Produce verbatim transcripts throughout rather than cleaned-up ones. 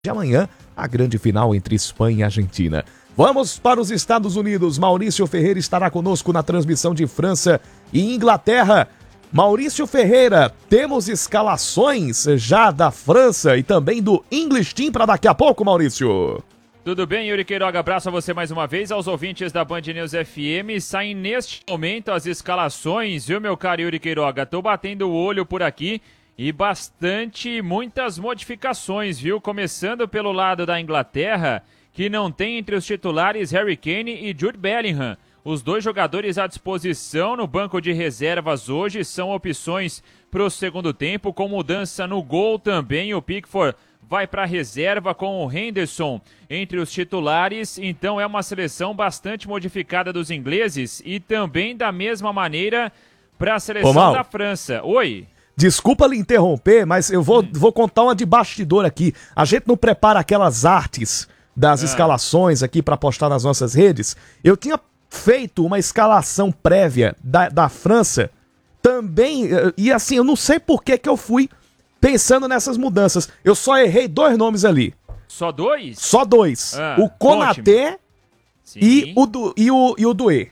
de amanhã, a grande final entre Espanha e Argentina. Vamos para os Estados Unidos. Maurício Ferreira estará conosco na transmissão de França e Inglaterra. Maurício Ferreira, temos escalações já da França e também do English Team para daqui a pouco, Maurício. Tudo bem, Yuri Queiroga? Abraço a você mais uma vez, aos ouvintes da Band News F M. Saem neste momento as escalações, viu, meu caro Yuri Queiroga? Tô batendo o olho por aqui e bastante, muitas modificações, viu? Começando pelo lado da Inglaterra, que não tem entre os titulares Harry Kane e Jude Bellingham. Os dois jogadores à disposição no banco de reservas hoje são opções para o segundo tempo, com mudança no gol também. O Pickford vai para a reserva com o Henderson entre os titulares. Então é uma seleção bastante modificada dos ingleses e também da mesma maneira para a seleção Ô, da França. Oi? Desculpa lhe interromper, mas eu vou, hum. vou contar uma de bastidor aqui. A gente não prepara aquelas artes das ah. escalações aqui para postar nas nossas redes. Eu tinha feito uma escalação prévia da, da França também, e assim, eu não sei por que que eu fui pensando nessas mudanças. Eu só errei dois nomes ali. Só dois? Só dois. Ah, o Konaté e o, du, e, o, e o Doué.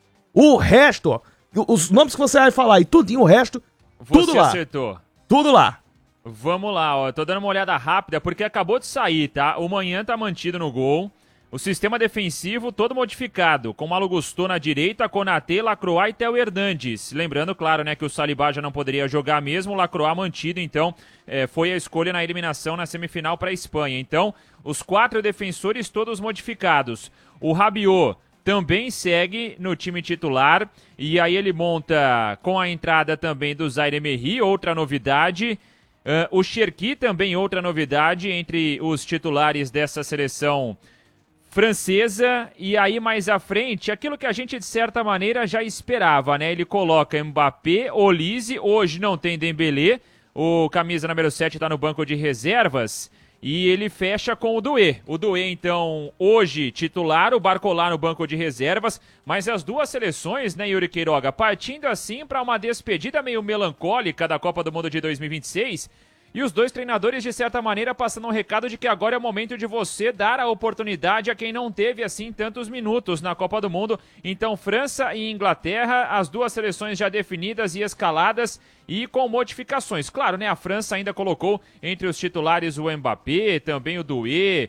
O resto, ó, os nomes que você vai falar e tudinho, o resto, você tudo lá. acertou. Tudo lá. Vamos lá, ó. Tô dando uma olhada rápida porque acabou de sair, tá? O Manhã tá mantido no gol. O sistema defensivo todo modificado, com Malo Gusto na direita, Konaté, Lacroix e Theo Hernandes. Lembrando, claro, né, que o Saliba já não poderia jogar mesmo, o Lacroix mantido, então é, foi a escolha na eliminação na semifinal para a Espanha. Então, os quatro defensores todos modificados. O Rabiot também segue no time titular, e aí ele monta com a entrada também do Zaire Emery, outra novidade. Uh, o Cherki também outra novidade entre os titulares dessa seleção francesa. E aí mais à frente, aquilo que a gente de certa maneira já esperava, né? Ele coloca Mbappé, Olise, hoje não tem Dembélé, o camisa número sete está no banco de reservas, e ele fecha com o Doué. O Doué, então, hoje titular, o Barcola no banco de reservas, mas as duas seleções, né, Yuri Queiroga, partindo assim para uma despedida meio melancólica da Copa do Mundo de dois mil e vinte e seis, e os dois treinadores, de certa maneira, passando um recado de que agora é o momento de você dar a oportunidade a quem não teve, assim, tantos minutos na Copa do Mundo. Então, França e Inglaterra, as duas seleções já definidas e escaladas e com modificações. Claro, né, a França ainda colocou entre os titulares o Mbappé, também o Doué,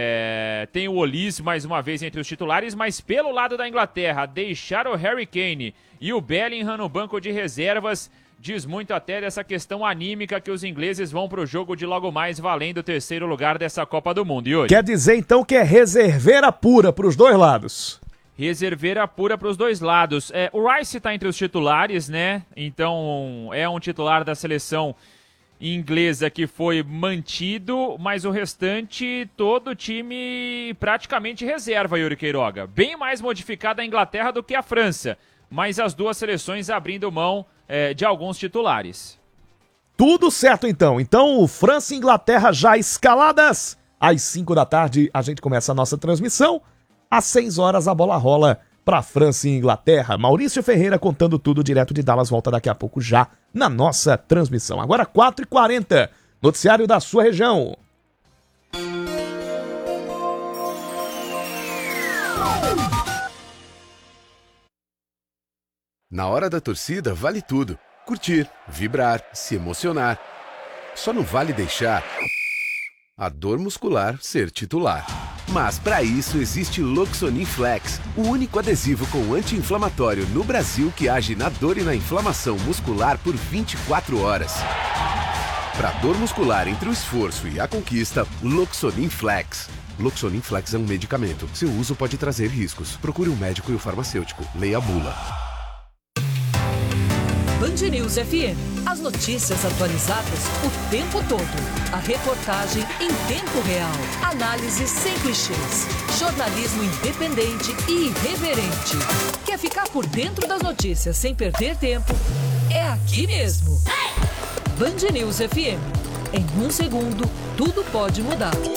é, tem o Olise mais uma vez entre os titulares, mas pelo lado da Inglaterra, deixar o Harry Kane e o Bellingham no banco de reservas diz muito até dessa questão anímica que os ingleses vão pro jogo de logo mais valendo o terceiro lugar dessa Copa do Mundo. E hoje? Quer dizer então que é reserveira pura pros dois lados? Reserveira pura pros dois lados. É, o Rice tá entre os titulares, né? Então é um titular da seleção inglesa que foi mantido, mas o restante todo time praticamente reserva, Yuri Queiroga. Bem mais modificada a Inglaterra do que a França, mas as duas seleções abrindo mão É, de alguns titulares. Tudo certo então. Então, França e Inglaterra já escaladas. Às cinco da tarde a gente começa a nossa transmissão. Às seis horas a bola rola para França e Inglaterra. Maurício Ferreira contando tudo direto de Dallas. Volta daqui a pouco já na nossa transmissão. Agora quatro e quarenta. Noticiário da sua região. Na hora da torcida, vale tudo. Curtir, vibrar, se emocionar. Só não vale deixar a dor muscular ser titular. Mas para isso existe Loxonin Flex, o único adesivo com anti-inflamatório no Brasil que age na dor e na inflamação muscular por vinte e quatro horas. Para dor muscular entre o esforço e a conquista, Loxonin Flex. Loxonin Flex é um medicamento. Seu uso pode trazer riscos. Procure um médico e o farmacêutico. Leia a bula. Band News F M. As notícias atualizadas o tempo todo. A reportagem em tempo real. Análise sem clichês. Jornalismo independente e irreverente. Quer ficar por dentro das notícias sem perder tempo? É aqui mesmo. Band News F M. Em um segundo, tudo pode mudar.